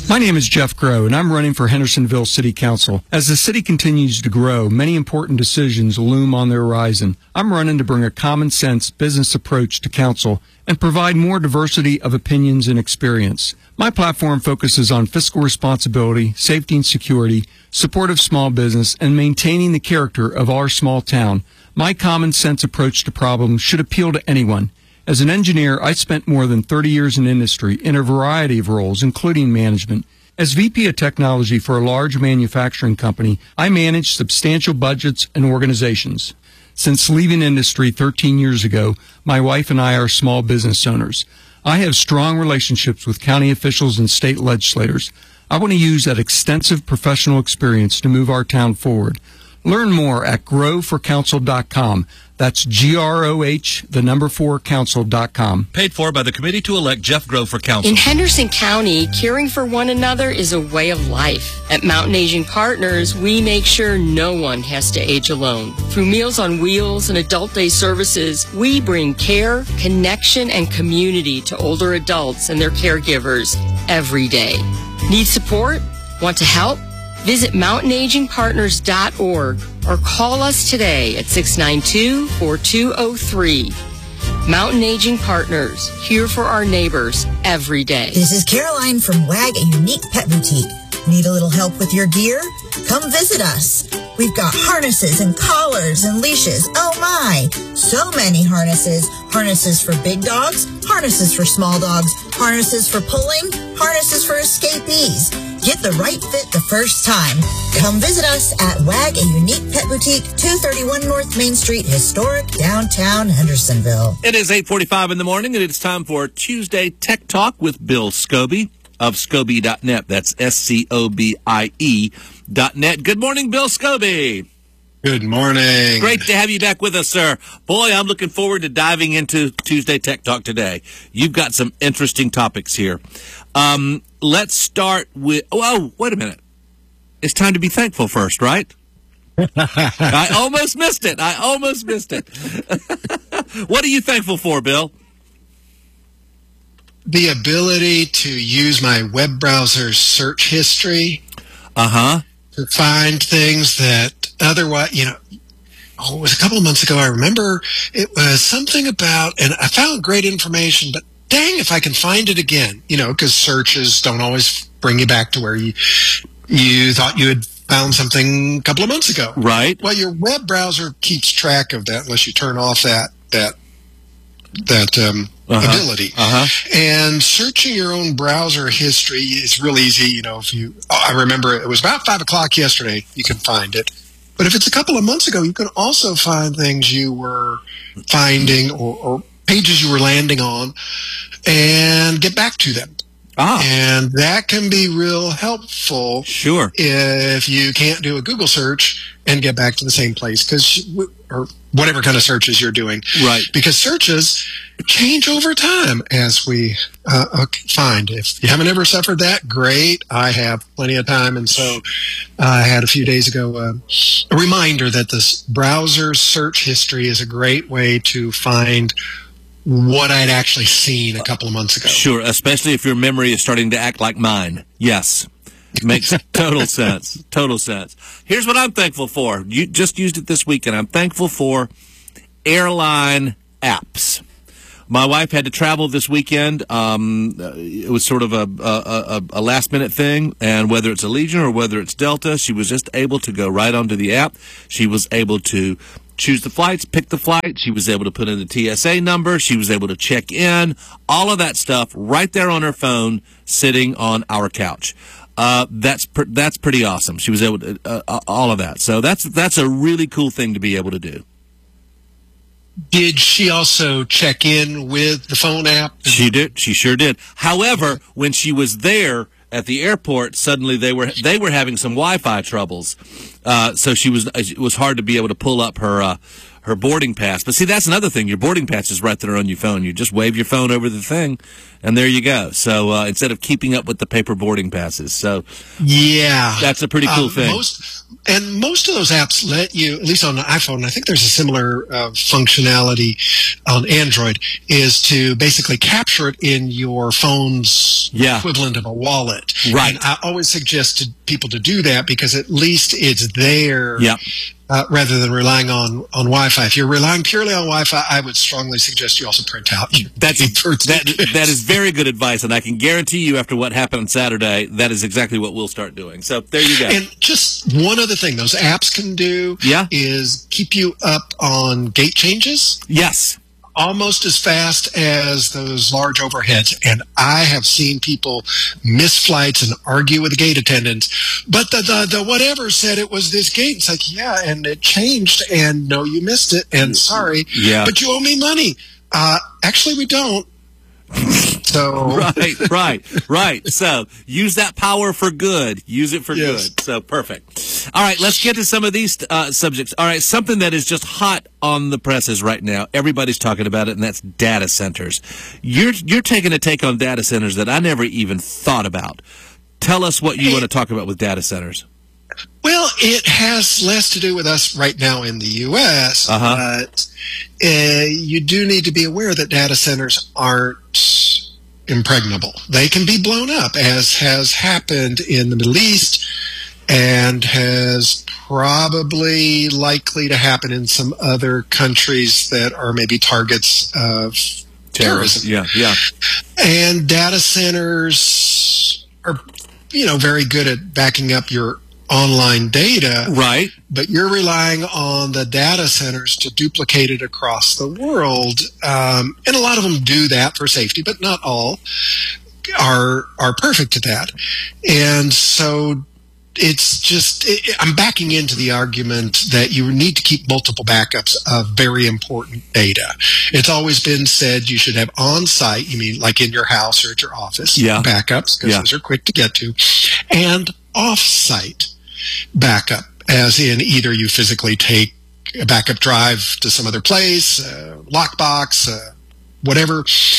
My name is Jeff Groh, and I'm running for Hendersonville City Council. As the city continues to grow, many important decisions loom on the horizon. I'm running to bring a common-sense business approach to council and provide more diversity of opinions and experience. My platform focuses on fiscal responsibility, safety and security, support of small business, and maintaining the character of our small town. My common-sense approach to problems should appeal to anyone. As an engineer, I spent more than 30 years in industry in a variety of roles, including management. As VP of Technology for a large manufacturing company, I manage substantial budgets and organizations. Since leaving industry 13 years ago, my wife and I are small business owners. I have strong relationships with county officials and state legislators. I want to use that extensive professional experience to move our town forward. Learn more at growforcouncil.com. That's GROH4council.com. Paid for by the committee to elect Jeff Groh for council. In Henderson County, caring for one another is a way of life. At Mountain Aging Partners, we make sure no one has to age alone. Through Meals on Wheels and Adult Day services, we bring care, connection, and community to older adults and their caregivers every day. Need support? Want to help? Visit mountainagingpartners.org or call us today at 692-4203. Mountain Aging Partners, here for our neighbors every day. This is Caroline from WAG, a unique pet boutique. Need a little help with your gear? Come visit us. We've got harnesses and collars and leashes. Oh my! So many harnesses. Harnesses for big dogs, harnesses for small dogs, harnesses for pulling, harnesses for escapees. Get the right fit the first time. Come visit us at WAG, a unique pet boutique, 231 North Main Street, historic downtown Hendersonville. It is 8:45 in the morning, and it's time for Tuesday Tech Talk with Bill Scobie of Scobie.net. That's SCOBIE.net. Good morning, Bill Scobie. Good morning. Great to have you back with us, sir. Boy, I'm looking forward to diving into Tuesday Tech Talk today. You've got some interesting topics here. Let's start with... Oh, wait a minute. It's time to be thankful first, right? I almost missed it. What are you thankful for, Bill? The ability to use my web browser's search history to find things that otherwise, it was a couple of months ago. I remember it was something about, and I found great information, but dang, if I can find it again, because searches don't always bring you back to where you thought you had found something a couple of months ago. Right. Well, your web browser keeps track of that unless you turn off that ability. And searching your own browser history is real easy. I remember it was about 5 o'clock yesterday, you can find it. But if it's a couple of months ago, you can also find things you were finding or pages you were landing on and get back to them. And that can be real helpful. Sure. If you can't do a Google search and get back to the same place, or whatever kind of searches you're doing. Right. Because searches change over time, as we find. If you haven't ever suffered that, great. I have plenty of time. And so I had a few days ago a reminder that this browser search history is a great way to find what I'd actually seen a couple of months ago. Sure, especially if your memory is starting to act like mine. Yes. Makes total sense. Total sense. Here's what I'm thankful for. You just used it this weekend. I'm thankful for airline apps. My wife had to travel this weekend. It was sort of a last-minute thing, and whether it's Allegiant or whether it's Delta, she was just able to go right onto the app. She was able to choose the flights, pick the flight. She was able to put in the TSA number. She was able to check in. All of that stuff right there on her phone, sitting on our couch. That's pretty awesome. She was able to all of that. So that's a really cool thing to be able to do. Did she also check in with the phone app? She did. She sure did. However, when she was there at the airport, suddenly they were having some Wi-Fi troubles. So it was hard to be able to pull up her her boarding pass. But see, that's another thing. Your boarding pass is right there on your phone. You just wave your phone over the thing, and there you go. So instead of keeping up with the paper boarding passes. So yeah, that's a pretty cool thing. Most of those apps let you, at least on the iPhone, I think there's a similar functionality on Android, is to basically capture it in your phone's equivalent of a wallet. Right. And I always suggest to people to do that because at least it's there. Yep. Rather than relying on Wi-Fi. If you're relying purely on Wi-Fi, I would strongly suggest you also print out your that is very good advice, and I can guarantee you after what happened on Saturday, that is exactly what we'll start doing. So there you go. And just one other thing those apps can do is keep you up on gate changes. Yes. Almost as fast as those large overheads. And I have seen people miss flights and argue with the gate attendants. But the whatever said it was this gate. It's like, yeah, and it changed. And no, you missed it. And sorry. Yeah. But you owe me money. Actually, we don't. So right. So use that power for good. Use it for good. So perfect. All right, let's get to some of these subjects. All right, something that is just hot on the presses right now. Everybody's talking about it, and that's data centers. You're taking a take on data centers that I never even thought about. Tell us what you want to talk about with data centers. Well, it has less to do with us right now in the U.S., but you do need to be aware that data centers aren't impregnable. They can be blown up, as has happened in the Middle East and has probably likely to happen in some other countries that are maybe targets of terrorism. Yeah. And data centers are, very good at backing up your online data, right? But you're relying on the data centers to duplicate it across the world, and a lot of them do that for safety, but not all are perfect at that. And so it's just I'm backing into the argument that you need to keep multiple backups of very important data. It's always been said you should have on-site, you mean like in your house or at your office, backups, because those are quick to get to, and off-site backup, as in either you physically take a backup drive to some other place, lockbox, whatever,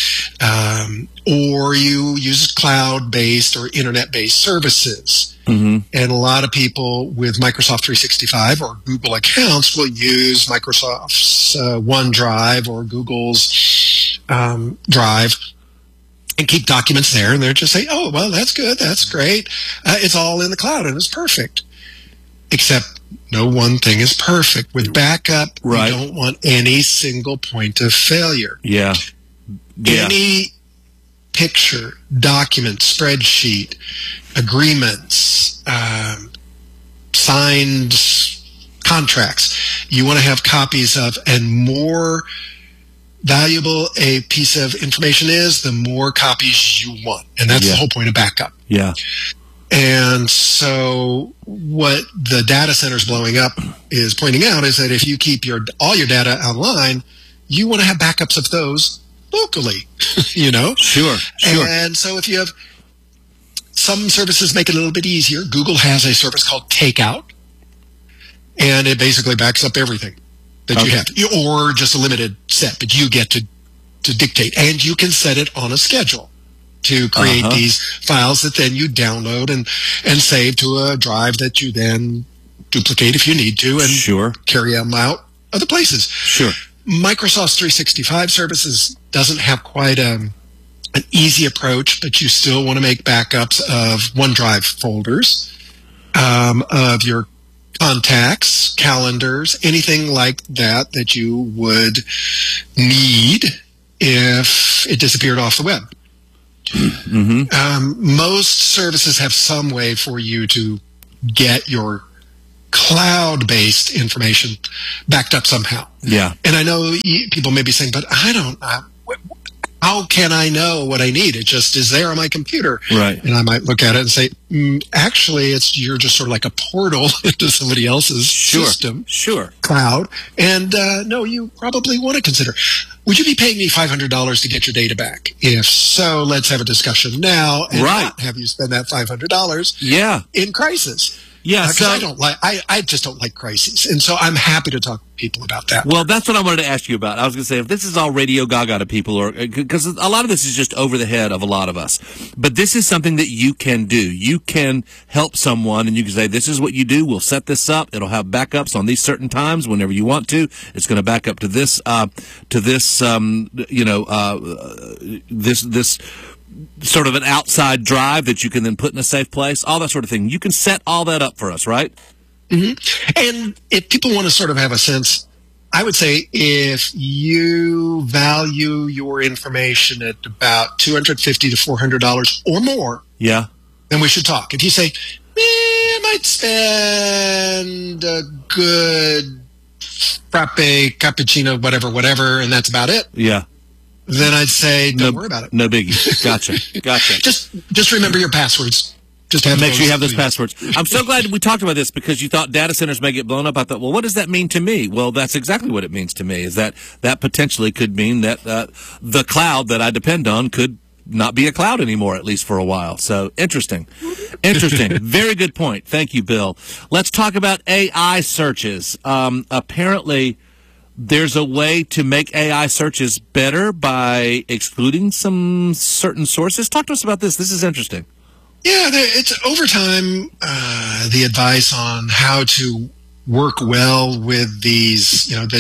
or you use cloud-based or internet-based services. Mm-hmm. And a lot of people with Microsoft 365 or Google accounts will use Microsoft's OneDrive or Google's Drive and keep documents there, and they're just say, oh, well, that's good, that's great. It's all in the cloud, and it's perfect. Except no one thing is perfect. With backup, you don't want any single point of failure. Yeah. Any picture, document, spreadsheet, agreements, signed contracts, you want to have copies of, and more valuable a piece of information is, the more copies you want. And that's the whole point of backup. Yeah. And so what the data centers blowing up is pointing out is that if you keep all your data online, you want to have backups of those locally, Sure. And so if you have some services make it a little bit easier. Google has a service called Takeout, and it basically backs up everything that you have, or just a limited set, but you get to dictate, and you can set it on a schedule to create these files that then you download and save to a drive that you then duplicate if you need to and carry them out other places. Sure. Microsoft's 365 services doesn't have quite an easy approach, but you still want to make backups of OneDrive folders, of your contacts, calendars, anything like that you would need if it disappeared off the web. Mm-hmm. Most services have some way for you to get your cloud-based information backed up somehow. Yeah. And I know people may be saying, but how can I know what I need? It just is there on my computer. Right. And I might look at it and say, actually, you're just sort of like a portal into somebody else's system. Sure. Cloud. And no, you probably want to consider, would you be paying me $500 to get your data back? If so, let's have a discussion now and not have you spend that $500 in crisis. Yeah, so I just don't like crises, and so I'm happy to talk to people about that. Well, that's what I wanted to ask you about. I was going to say, if this is all radio gaga to people, or because a lot of this is just over the head of a lot of us, but this is something that you can do. You can help someone, and you can say, "This is what you do. We'll set this up. It'll have backups on these certain times whenever you want to. It's going to back up to this, this sort of an outside drive that you can then put in a safe place, all that sort of thing. You can set all that up for us, right?" Mm-hmm. And if people want to sort of have a sense, I would say if you value your information at about $250 to $400 or more, yeah, then we should talk. If you say, I might spend a good frappe, cappuccino, whatever, and that's about it. Yeah. Then I'd say, don't worry about it. No biggie. Gotcha. Just remember your passwords. Just make sure you have those passwords. I'm so glad we talked about this because you thought data centers may get blown up. I thought, well, what does that mean to me? Well, that's exactly what it means to me, is that potentially could mean that the cloud that I depend on could not be a cloud anymore, at least for a while. So interesting. Very good point. Thank you, Bill. Let's talk about AI searches. Apparently, there's a way to make AI searches better by excluding some certain sources. Talk to us about this. This is interesting. Yeah, it's over time, the advice on how to work well with these, the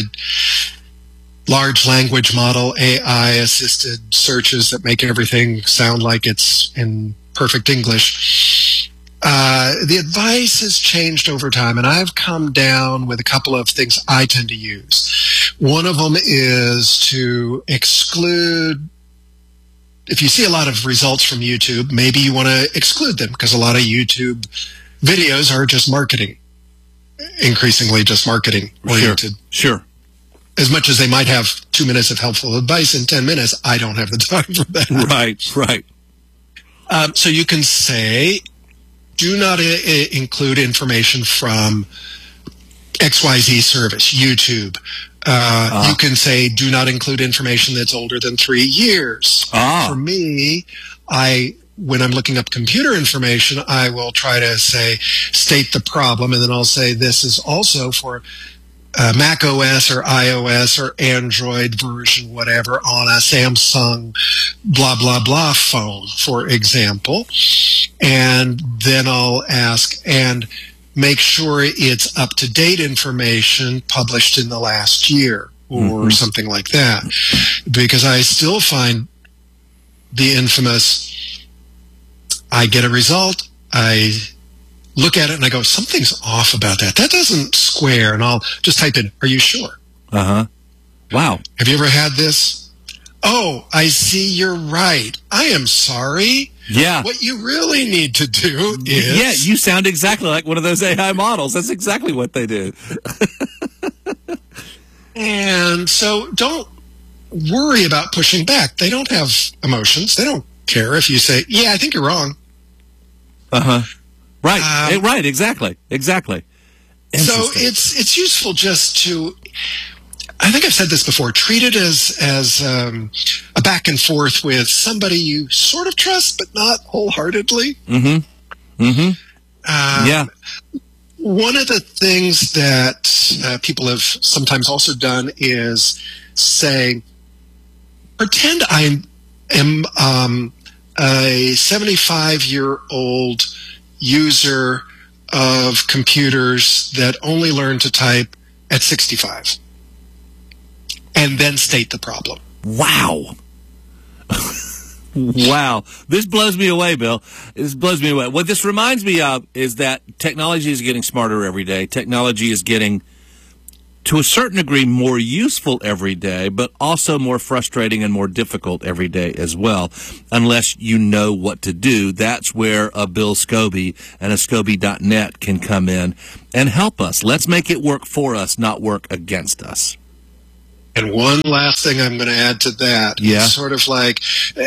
large language model AI-assisted searches that make everything sound like it's in perfect English. The advice has changed over time, and I've come down with a couple of things I tend to use. One of them is to exclude. If you see a lot of results from YouTube, maybe you want to exclude them because a lot of YouTube videos are just marketing, increasingly just marketing oriented. Sure. As much as they might have 2 minutes of helpful advice in 10 minutes, I don't have the time for that. Right. So you can say, do not include information from XYZ service, YouTube. You can say, do not include information that's older than 3 years. For me, when I'm looking up computer information, I will try to state the problem, and then I'll say this is also for Mac OS or iOS or Android version, whatever, on a Samsung blah, blah, blah phone, for example. And then I'll ask, and make sure it's up-to-date information published in the last year or something like that. Because I still find the infamous, I get a result, I look at it and I go, something's off about that. That doesn't square. And I'll just type in, are you sure? Wow. Have you ever had this? Oh, I see you're right. I am sorry. Yeah. What you really need to do is... Yeah, you sound exactly like one of those AI models. That's exactly what they do. And so don't worry about pushing back. They don't have emotions. They don't care if you say, yeah, I think you're wrong. Right. Right. Exactly. So it's useful just to... I think I've said this before. Treat it as a back and forth with somebody you sort of trust, but not wholeheartedly. Yeah. One of the things that people have sometimes also done is say, pretend I am a 75-year-old user of computers that only learn to type at 65. And then state the problem. Wow. Wow. This blows me away, Bill. This blows me away. What this reminds me of is that technology is getting smarter every day. Technology is getting, to a certain degree, more useful every day, but also more frustrating and more difficult every day as well, unless you know what to do. That's where a Bill Scobie and a Scobie.net can come in and help us. Let's make it work for us, not work against us. And one last thing I'm going to add to that. Yeah. It's sort of like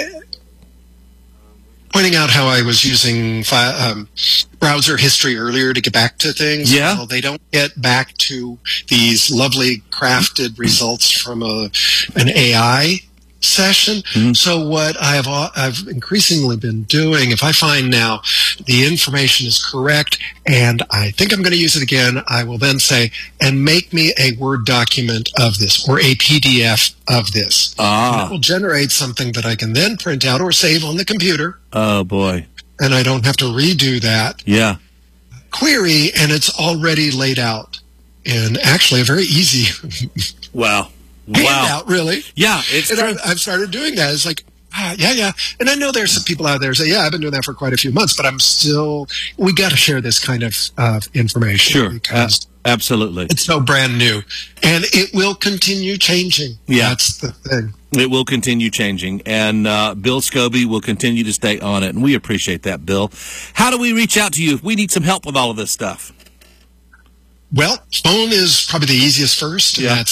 pointing out how I was using browser history earlier to get back to things. Yeah. Well, they don't get back to these lovely crafted results from an AI session. So what I've increasingly been doing, if I find now the information is correct, and I think I'm going to use it again, I will then say, and make me a Word document of this or a PDF of this. And it will generate something that I can then print out or save on the computer. Oh, boy. And I don't have to redo that query, and it's already laid out in actually a very easy handout, really. Yeah, it's true. I've started doing that. It's like, yeah. And I know there's some people out there who say, I've been doing that for quite a few months, but we got to share this kind of information. Sure, because absolutely. It's so brand new. And it will continue changing. Yeah. That's the thing. It will continue changing, and Bill Scobie will continue to stay on it, and we appreciate that, Bill. How do we reach out to you if we need some help with all of this stuff? Well, phone is probably the easiest first, and that's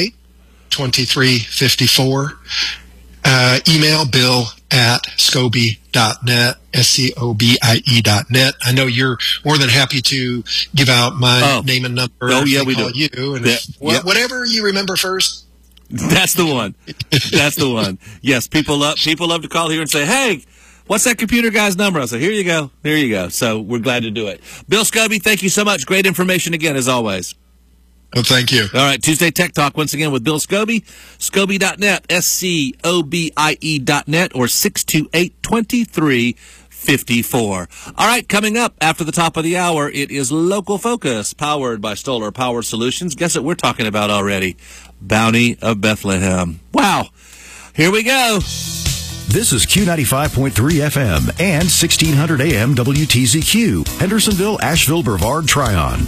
628-2354. Email bill@scobie.net, SCOBIE.net. I know you're more than happy to give out my name and number. Oh, yeah, we do. You, and whatever you remember first. That's the one. That's the one. Yes, people love to call here and say, hey, what's that computer guy's number? I say, here you go. There you go. So we're glad to do it. Bill Scobie, thank you so much. Great information again, as always. Oh, thank you. All right, Tuesday Tech Talk once again with Bill Scobie, Scobie.net, SCOBIE.net, or 628-2354. All right, coming up after the top of the hour, it is Local Focus, powered by Stoller Power Solutions. Guess what we're talking about already? Bounty of Bethlehem. Wow. Here we go. This is Q95.3 FM and 1600 AM WTZQ, Hendersonville, Asheville, Brevard, Tryon.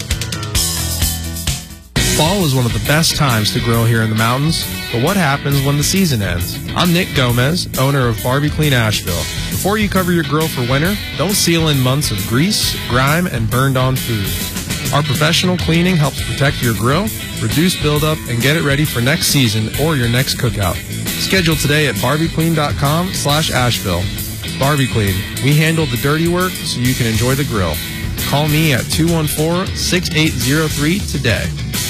Fall is one of the best times to grill here in the mountains, but what happens when the season ends? I'm Nick Gomez, owner of Barbie Clean Asheville. Before you cover your grill for winter, don't seal in months of grease, grime, and burned-on food. Our professional cleaning helps protect your grill, reduce buildup, and get it ready for next season or your next cookout. Schedule today at barbieclean.com/Asheville. Barbie Clean. We handle the dirty work so you can enjoy the grill. Call me at 214-6803 today.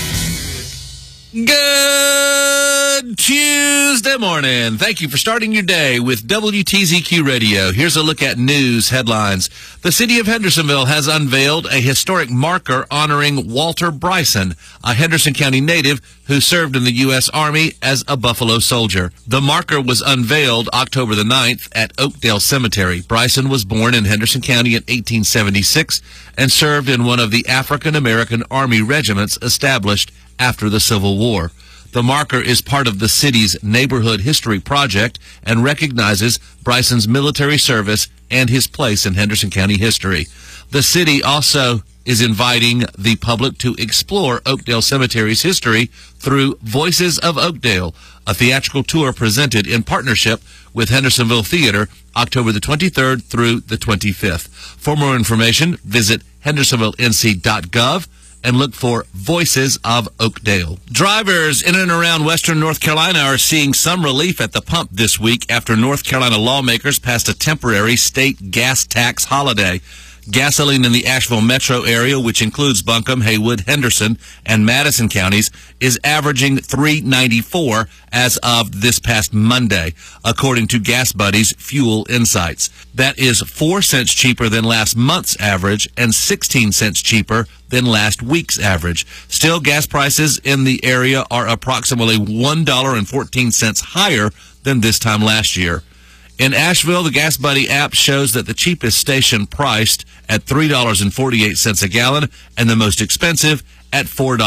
Good Tuesday morning. Thank you for starting your day with WTZQ Radio. Here's a look at news headlines. The city of Hendersonville has unveiled a historic marker honoring Walter Bryson, a Henderson County native who served in the U.S. Army as a Buffalo soldier. The marker was unveiled October the 9th at Oakdale Cemetery. Bryson was born in Henderson County in 1876 and served in one of the African American Army regiments established after the Civil War. The marker is part of the city's Neighborhood History Project and recognizes Bryson's military service and his place in Henderson County history. The city also is inviting the public to explore Oakdale Cemetery's history through Voices of Oakdale, a theatrical tour presented in partnership with Hendersonville Theater, October the 23rd through the 25th. For more information, visit hendersonvillenc.gov and look for Voices of Oakdale. Drivers in and around western North Carolina are seeing some relief at the pump this week after North Carolina lawmakers passed a temporary state gas tax holiday. Gasoline in the Asheville metro area, which includes Buncombe, Haywood, Henderson, and Madison counties, is averaging $3.94 as of this past Monday, according to Gas Buddy's Fuel Insights. That is 4 cents cheaper than last month's average and 16 cents cheaper than last week's average. Still, gas prices in the area are approximately $1.14 higher than this time last year. In Asheville, the Gas Buddy app shows that the cheapest station priced at $3.48 a gallon and the most expensive at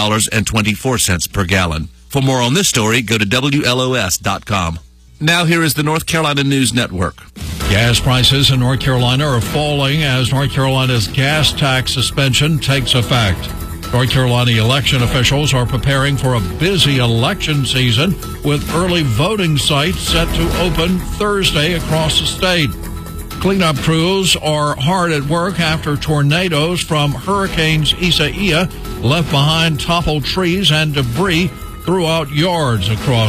$4.24 per gallon. For more on this story, go to WLOS.com. Now here is the North Carolina News Network. Gas prices in North Carolina are falling as North Carolina's gas tax suspension takes effect. North Carolina election officials are preparing for a busy election season with early voting sites set to open Thursday across the state. Cleanup crews are hard at work after tornadoes from Hurricanes Isaiah left behind toppled trees and debris throughout yards across